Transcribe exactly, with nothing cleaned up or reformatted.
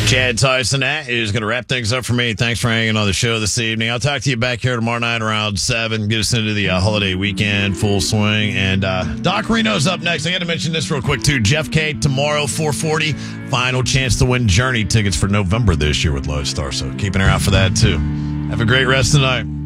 Chad Tyson, that is going to wrap things up for me. Thanks for hanging on the show this evening. I'll talk to you back here tomorrow night around seven. Get us into the uh, holiday weekend, full swing. And uh, Doc Reno's up next. I got to mention this real quick, too. Jeff K. tomorrow, four forty. Final chance to win Journey tickets for November this year with Lodestar. So keep an eye out for that, too. Have a great rest of the night.